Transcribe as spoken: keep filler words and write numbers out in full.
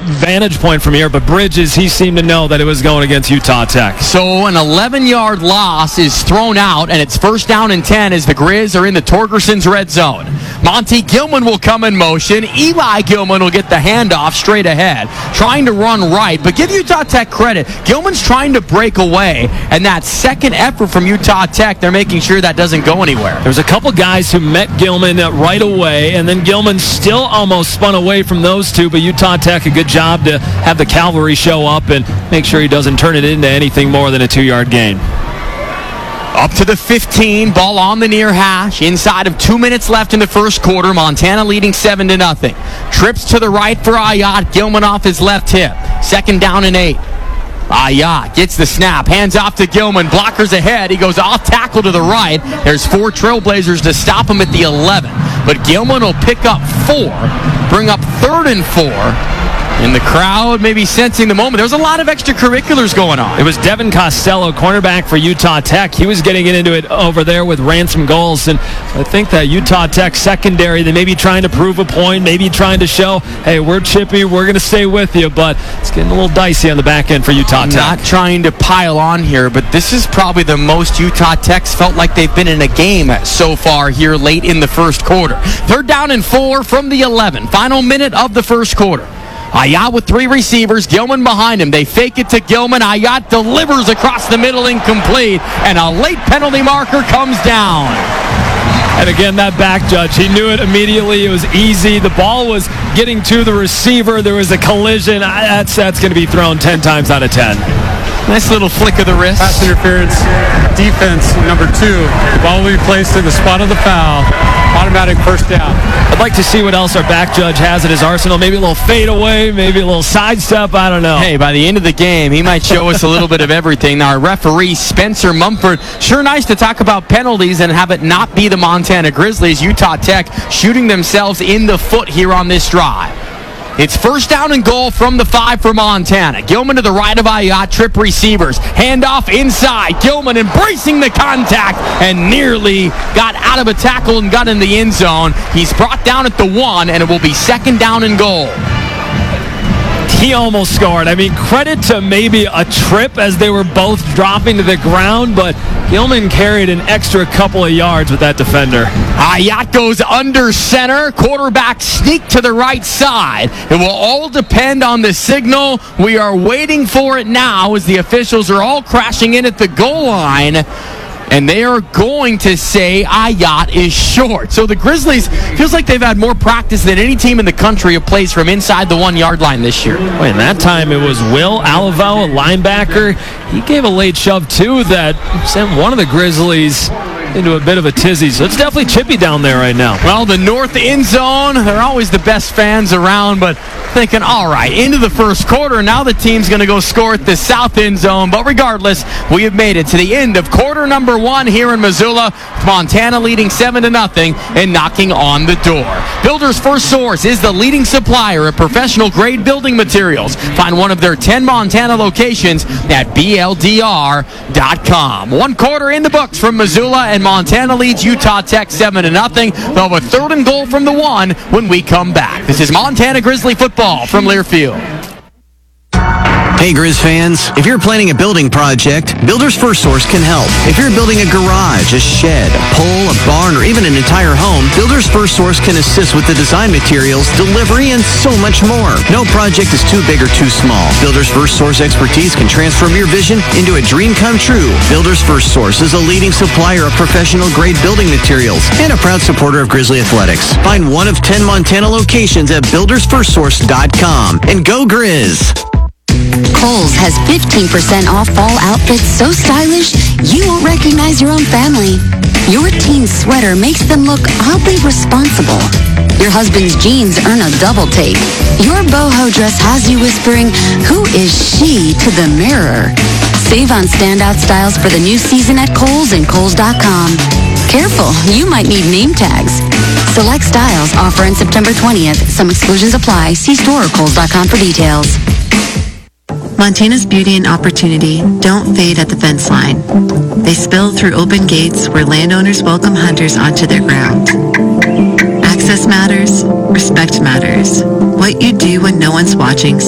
vantage point from here, but Bridges, he seemed to know that it was going against Utah Tech. So an eleven-yard loss is thrown out, and it's first down and ten as the Grizz are in the Torgerson's red zone. Monty Gilman will come in motion. Eli Gilman will get the handoff straight ahead, trying to run right. But give Utah Tech credit. Gilman's trying to break away, and that second effort from Utah Tech, they're making sure that doesn't go anywhere. There's a couple guys who met Gilman right away, and then Gilman still almost spun away from those two, but Utah Tech, a good job to have the cavalry show up and make sure he doesn't turn it into anything more than a two-yard gain. Up to the fifteen, ball on the near hash. Inside of two minutes left in the first quarter, Montana leading seven to nothing. Trips to the right for Ayat. Gilman off his left hip. Second down and eight. Ayat gets the snap, hands off to Gilman. Blockers ahead. He goes off tackle to the right. There's four Trailblazers to stop him at the eleven. But Gilman will pick up four, bring up third and four. And the crowd maybe sensing the moment. There's a lot of extracurriculars going on. It was Devin Costello, cornerback for Utah Tech. He was getting into it over there with Ransom Goals. And I think that Utah Tech secondary, they may be trying to prove a point, maybe trying to show, hey, we're chippy, we're going to stay with you. But it's getting a little dicey on the back end for Utah Tech. Not trying to pile on here, but this is probably the most Utah Tech's felt like they've been in a game so far here late in the first quarter. Third down and four from the eleven. Final minute of the first quarter. Ayat with three receivers, Gilman behind him. They fake it to Gilman. Ayat delivers across the middle, incomplete, and a late penalty marker comes down. And again, that back judge, he knew it immediately. It was easy. The ball was getting to the receiver. There was a collision. That's, that's going to be thrown ten times out of ten. Nice little flick of the wrist. Pass interference, defense, number two. The ball will be placed in the spot of the foul. Automatic first down. I'd like to see what else our back judge has at his arsenal. Maybe a little fadeaway, maybe a little sidestep. I don't know. Hey, by the end of the game, he might show us a little bit of everything. Now, our referee, Spencer Mumford, sure nice to talk about penalties and have it not be the Montana Grizzlies. Utah Tech shooting themselves in the foot here on this drive. It's first down and goal from the five for Montana. Gilman to the right of Ayat, trip receivers. Handoff inside. Gilman embracing the contact and nearly got out of a tackle and got in the end zone. He's brought down at the one, and it will be second down and goal. He almost scored. I mean, credit to maybe a trip as they were both dropping to the ground, but Gilman carried an extra couple of yards with that defender. Ayat goes under center. Quarterback sneak to the right side. It will all depend on the signal. We are waiting for it now as the officials are all crashing in at the goal line. And they are going to say Ayat is short. So the Grizzlies, feels like they've had more practice than any team in the country who plays from inside the one-yard line this year. Wait, and that time it was Will Aliveau, a linebacker. He gave a late shove, too, that sent one of the Grizzlies into a bit of a tizzy. So it's definitely chippy down there right now. Well, the north end zone, they're always the best fans around, but thinking, all right, into the first quarter, now the team's going to go score at the south end zone. But regardless, we have made it to the end of quarter number one here in Missoula. Montana leading seven to nothing and knocking on the door. Builders First Source is the leading supplier of professional grade building materials. Find one of their ten Montana locations at B L D R dot com. One quarter in the books from Missoula, and Montana leads Utah Tech seven to nothing. They'll have a third and goal from the one when we come back. This is Montana Grizzly football from Learfield. Hey Grizz fans, if you're planning a building project, Builders First Source can help. If you're building a garage, a shed, a pole, a barn, or even an entire home, Builders First Source can assist with the design materials, delivery, and so much more. No project is too big or too small. Builders First Source expertise can transform your vision into a dream come true. Builders First Source is a leading supplier of professional grade building materials and a proud supporter of Grizzly Athletics. Find one of ten Montana locations at builders first source dot com and go Grizz! Kohl's has fifteen percent off fall outfits so stylish you won't recognize your own family. Your teen's sweater makes them look oddly responsible. Your husband's jeans earn a double take. Your boho dress has you whispering, "Who is she?" to the mirror. Save on standout styles for the new season at Kohl's and Kohl's dot com. Careful, you might need name tags. Select styles offer in September twentieth. Some exclusions apply. See store or Kohl's dot com for details. Montana's beauty and opportunity don't fade at the fence line. They spill through open gates where landowners welcome hunters onto their ground. Access matters, respect matters. What you do when no one's watching